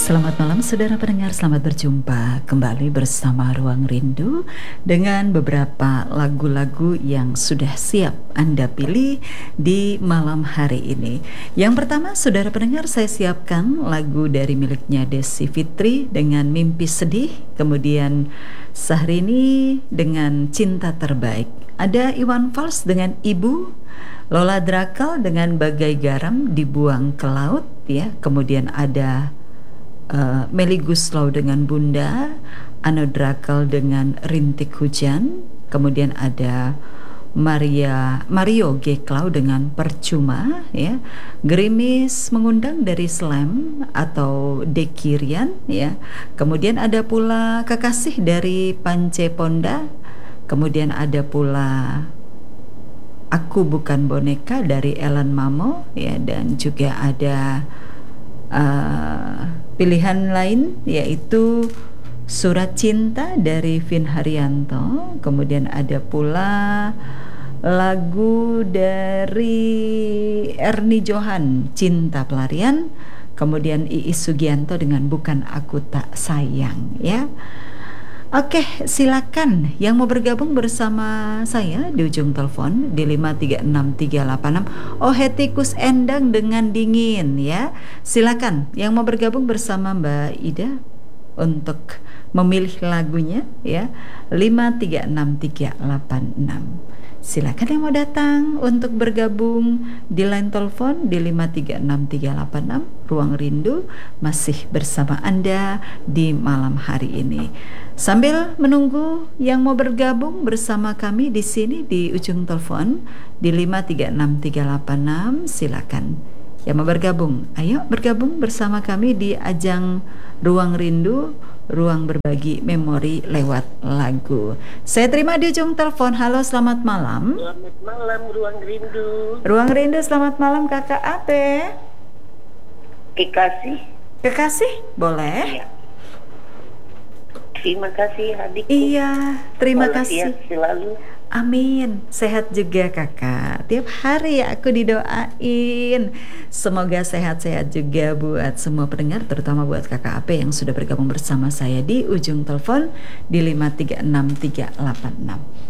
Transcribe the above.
Selamat malam saudara pendengar, selamat berjumpa kembali bersama Ruang Rindu dengan beberapa lagu-lagu yang sudah siap Anda pilih di malam hari ini. Yang pertama saudara pendengar, saya siapkan lagu dari miliknya Desi Fitri dengan Mimpi Sedih, kemudian Syahrini dengan Cinta Terbaik. Ada Iwan Fals dengan Ibu, Lola Drakal dengan Bagai Garam Dibuang ke Laut, ya. Kemudian ada Melly Guslau dengan Bunda, Ano Drakal dengan Rintik Hujan, kemudian ada Mario Geklau dengan Percuma, ya. Gerimis Mengundang dari Slam atau Dekirian, ya. Kemudian ada pula Kekasih dari Pance Ponda, kemudian ada pula Aku Bukan Boneka dari Ellen Mamo, ya, dan juga ada pilihan lain yaitu Surat Cinta dari Vin Haryanto, kemudian ada pula lagu dari Erni Johan Cinta Pelarian, kemudian Iis Sugianto dengan Bukan Aku Tak Sayang, ya. Oke, silakan yang mau bergabung bersama saya di ujung telepon di 536-386. Oh, Hetikus Endang dengan Dingin, ya. Silakan yang mau bergabung bersama Mbak Ida untuk memilih lagunya, ya. 536-386. Silakan yang mau datang untuk bergabung di line telepon di 536-386. Ruang Rindu masih bersama Anda di malam hari ini. Sambil menunggu yang mau bergabung bersama kami di sini di ujung telepon di 536-386, silakan. Yang mau bergabung, ayo bergabung bersama kami di ajang Ruang Rindu, ruang berbagi memori lewat lagu. Saya terima di ujung telepon. Halo, selamat malam. Selamat malam Ruang Rindu. Ruang Rindu, selamat malam Kakak Ape. Kekasih. Kekasih, boleh? Iya. Terima kasih adikku. Iya, terima kasih. Sehat selalu. Amin, sehat juga kakak. Tiap hari aku didoain. Semoga sehat-sehat juga buat semua pendengar, terutama buat kakak Ape yang sudah bergabung bersama saya di ujung telepon di 536-386.